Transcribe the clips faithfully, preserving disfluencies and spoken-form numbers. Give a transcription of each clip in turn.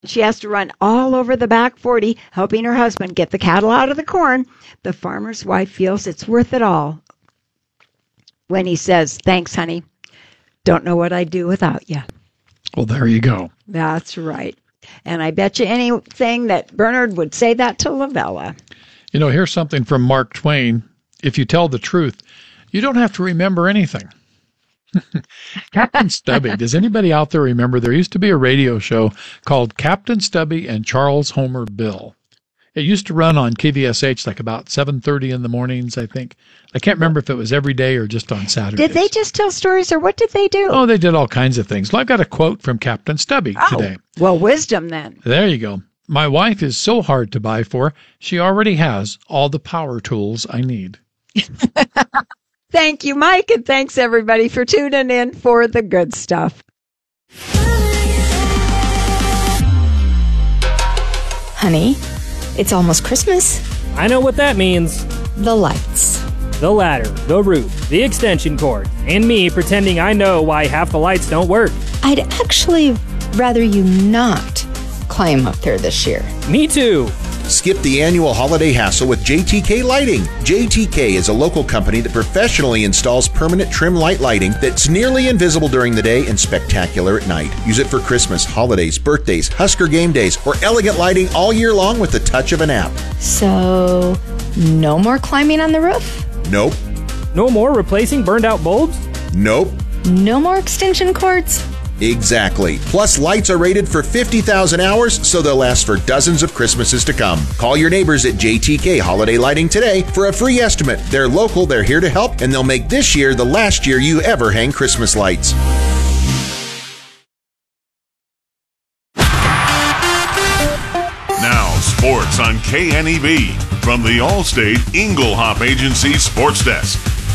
She has to run all over the back forty, helping her husband get the cattle out of the corn. The farmer's wife feels it's worth it all when he says, "Thanks, honey. Don't know what I'd do without you." Well, there you go. That's right. And I bet you anything that Bernard would say that to Lavella. You know, here's something from Mark Twain. If you tell the truth, you don't have to remember anything. Captain Stubby. Does anybody out there remember there used to be a radio show called Captain Stubby and Charles Homer Bill? It used to run on K V S H like about seven thirty in the mornings, I think. I can't remember if it was every day or just on Saturdays. Did they just tell stories, or what did they do? Oh, they did all kinds of things. Well, I've got a quote from Captain Stubby oh, today. Well, wisdom then. There you go. My wife is so hard to buy for. She already has all the power tools I need. Thank you, Mike, and thanks everybody for tuning in for the good stuff. Honey, it's almost Christmas. I know what that means. The lights. The ladder, the roof, the extension cord, and me pretending I know why half the lights don't work. I'd actually rather you not climb up there this year. Me too. Skip the annual holiday hassle with J T K Lighting. J T K is a local company that professionally installs permanent trim light lighting that's nearly invisible during the day and spectacular at night. Use it for Christmas, holidays, birthdays, Husker game days, or elegant lighting all year long with the touch of an app. So, no more climbing on the roof? Nope. No more replacing burned out bulbs? Nope. No more extension cords? Exactly. Plus, lights are rated for fifty thousand hours, so they'll last for dozens of Christmases to come. Call your neighbors at J T K Holiday Lighting today for a free estimate. They're local, they're here to help, and they'll make this year the last year you ever hang Christmas lights. Now, sports on K N E B from the Allstate Inglehop Agency Sports Desk.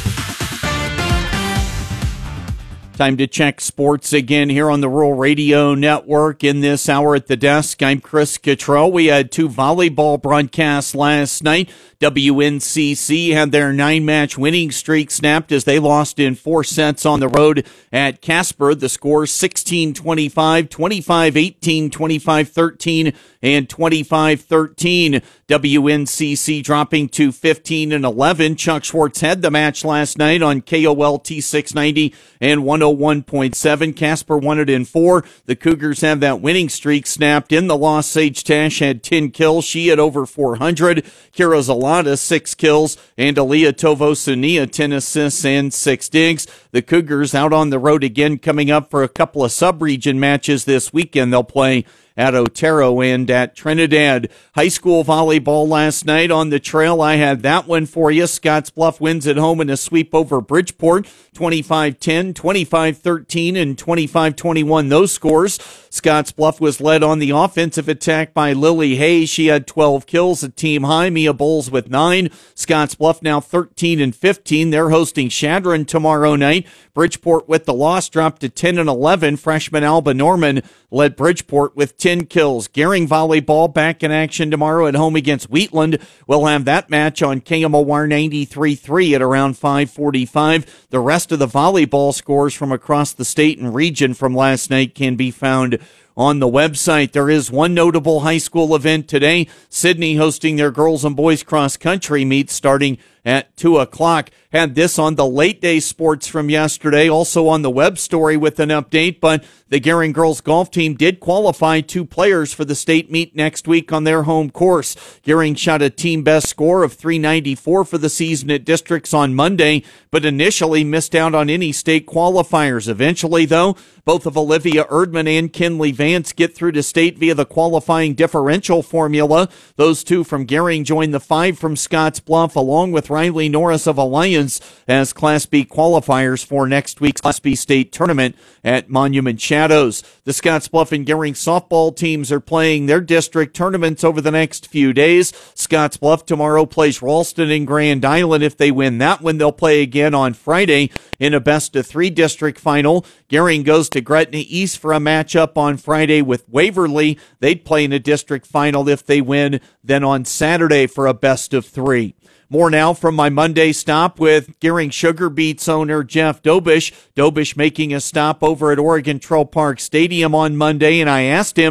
Time to check sports again here on the Rural Radio Network. In this hour at the desk, I'm Chris Cottrell. We had two volleyball broadcasts last night. W N C C had their nine-match winning streak snapped as they lost in four sets on the road at Casper. The scores sixteen twenty-five, twenty-five eighteen, twenty-five thirteen, and twenty-five thirteen. W N C C dropping to fifteen and eleven. Chuck Schwartz had the match last night on K O L T six ninety and one oh one point seven. Casper won it in four. The Cougars have that winning streak snapped in the loss. Sage Tash had ten kills. She had over four hundred. Kira Zalata, six kills. And Aaliyah Tovosunia, ten assists and six digs. The Cougars out on the road again, coming up for a couple of sub-region matches this weekend. They'll play at Otero and at Trinidad. High school volleyball last night on the trail. I had that one for you. Scottsbluff wins at home in a sweep over Bridgeport. twenty-five ten, twenty-five thirteen, and twenty-five twenty-one. Those scores. Scottsbluff was led on the offensive attack by Lily Hayes. She had twelve kills, a team high. Mia Bowles with nine. Scottsbluff now thirteen and fifteen. They're hosting Shadron tomorrow night. Bridgeport with the loss dropped to ten and eleven. Freshman Alba Norman led Bridgeport with ten kills. Gering volleyball back in action tomorrow at home against Wheatland. We'll have that match on K M O R ninety-three point three at around five forty-five. The rest of the volleyball scores from across the state and region from last night can be found on the website. There is one notable high school event today. Sydney hosting their girls and boys cross country meet starting at two o'clock. Had this on the late day sports from yesterday, also on the web story with an update, but the Gering girls golf team did qualify two players for the state meet next week on their home course. Gering shot a team best score of three ninety-four for the season at districts on Monday, but initially missed out on any state qualifiers. Eventually, though, both of Olivia Erdman and Kinley Vance get through to state via the qualifying differential formula. Those two from Gering join the five from Scottsbluff, along with Riley Norris of Alliance, as Class B qualifiers for next week's Class B state tournament at Monument Shadows. The Scottsbluff and Gering softball teams are playing their district tournaments over the next few days. Scottsbluff tomorrow plays Ralston and Grand Island. If they win that one, they'll play again on Friday in a best-of-three district final. Gering goes to Gretna East for a matchup on Friday with Waverly. They'd play in a district final if they win, then on Saturday for a best-of-three. More now from my Monday stop with Gering Sugar Beets owner Jeff Dobish. Dobish making a stop over at Oregon Trail Park Stadium on Monday, and I asked him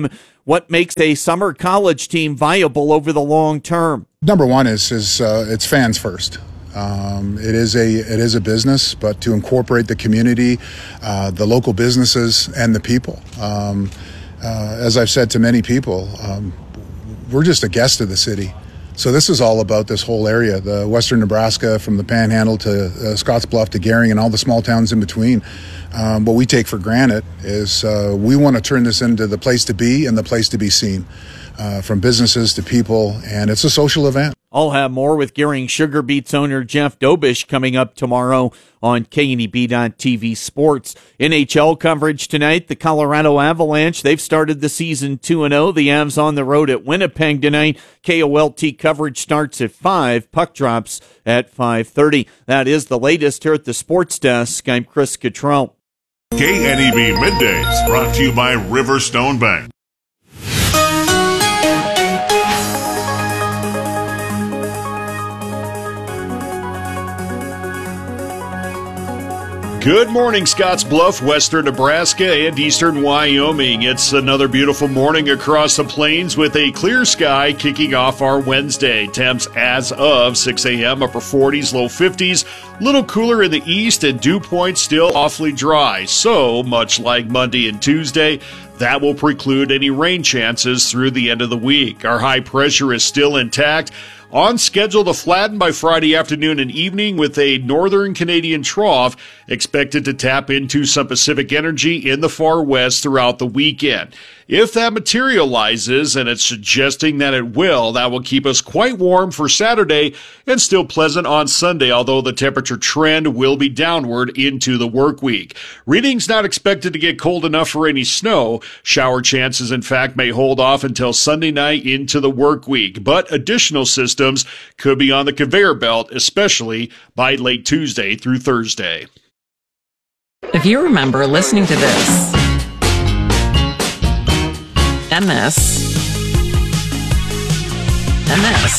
what makes a summer college team viable over the long term. Number one is is uh, it's fans first. Um, it is a it is a business, but to incorporate the community, uh, the local businesses, and the people. Um, uh, as I've said to many people, um, we're just a guest of the city. So this is all about this whole area, the western Nebraska, from the Panhandle to uh, Scottsbluff to Gering and all the small towns in between. Um, what we take for granted is uh, we want to turn this into the place to be and the place to be seen, uh, from businesses to people, and it's a social event. I'll have more with Gering Sugar Beets owner Jeff Dobish coming up tomorrow on K N E B dot T V Sports. N H L coverage tonight. The Colorado Avalanche, they've started the season two and oh. The Avs on the road at Winnipeg tonight. K O L T coverage starts at five. Puck drops at five thirty. That is the latest here at the Sports Desk. I'm Chris Cottrell. K N E B Middays, brought to you by Riverstone Bank. Good morning, Scottsbluff, western Nebraska, and eastern Wyoming. It's another beautiful morning across the plains with a clear sky kicking off our Wednesday. Temps as of six a.m., upper forties, low fifties. Little cooler in the east, and dew point still awfully dry. So, much like Monday and Tuesday, that will preclude any rain chances through the end of the week. Our high pressure is still intact, on schedule to flatten by Friday afternoon and evening, with a northern Canadian trough expected to tap into some Pacific energy in the far west throughout the weekend. If that materializes, and it's suggesting that it will, that will keep us quite warm for Saturday and still pleasant on Sunday, although the temperature trend will be downward into the work week. Readings not expected to get cold enough for any snow. Shower chances, in fact, may hold off until Sunday night into the work week, but additional systems could be on the conveyor belt, especially by late Tuesday through Thursday. If you remember listening to this, and this, and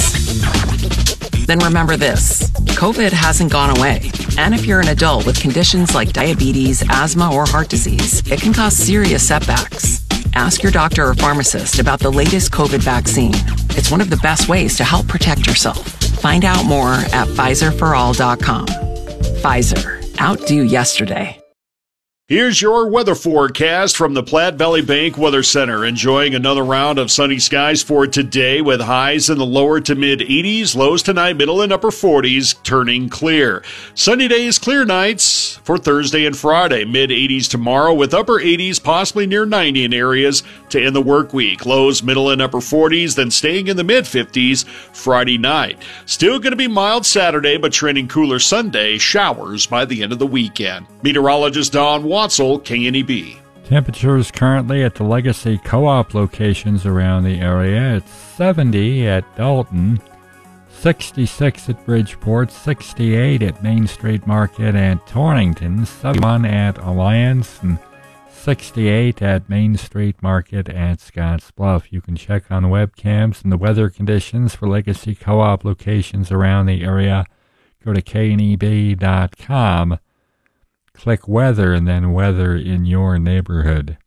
this, then remember this: COVID hasn't gone away. And if you're an adult with conditions like diabetes, asthma, or heart disease, it can cause serious setbacks. Ask your doctor or pharmacist about the latest COVID vaccine. It's one of the best ways to help protect yourself. Find out more at Pfizer for all dot com. Pfizer. Outdo yesterday. Here's your weather forecast from the Platte Valley Bank Weather Center. Enjoying another round of sunny skies for today, with highs in the lower to mid eighties, lows tonight middle and upper forties, turning clear. Sunny days, clear nights for Thursday and Friday. Mid eighties tomorrow, with upper eighties, possibly near ninety in areas to end the work week. Lows middle and upper forties, then staying in the mid fifties Friday night. Still going to be mild Saturday, but trending cooler Sunday. Showers by the end of the weekend. Meteorologist Don Watzel, K N E B. Temperatures currently at the Legacy Co-op locations around the area. It's seventy at Dalton, sixty-six at Bridgeport, sixty-eight at Main Street Market and Torrington, seventy-one at Alliance, and sixty-eight at Main Street Market at Scottsbluff. You can check on webcams and the weather conditions for Legacy Co-op locations around the area. Go to K N E B dot com. Click weather and then weather in your neighborhood.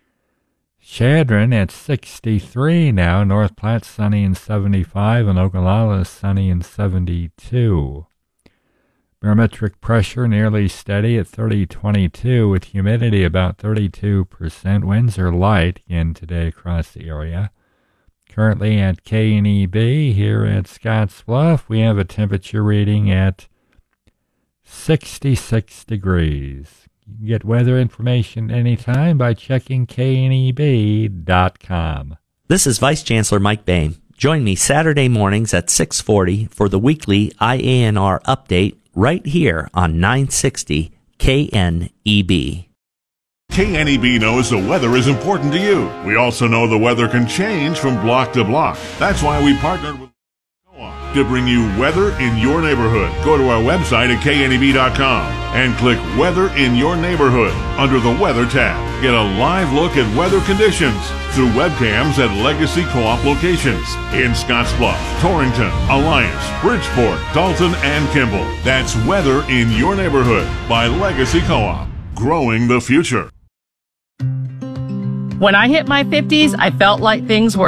Chadron at sixty-three now. North Platte sunny and seventy-five, and Ogallala sunny and seventy-two. Barometric pressure nearly steady at thirty twenty-two, with humidity about thirty-two percent. Winds are light again today across the area. Currently at K N E B here at Scottsbluff, we have a temperature reading at sixty-six degrees. You can get weather information anytime by checking K N E B dot com. This is Vice Chancellor Mike Boehme. Join me Saturday mornings at six forty for the weekly I A N R update right here on nine sixty K N E B. K N E B knows the weather is important to you. We also know the weather can change from block to block. That's why we partnered with to bring you weather in your neighborhood. Go to our website at K N E B dot com and click Weather in Your Neighborhood under the Weather tab. Get a live look at weather conditions through webcams at Legacy Co-op locations in Scottsbluff, Torrington, Alliance, Bridgeport, Dalton, and Kimball. That's Weather in Your Neighborhood by Legacy Co-op. Growing the future. When I hit my fifties, I felt like things were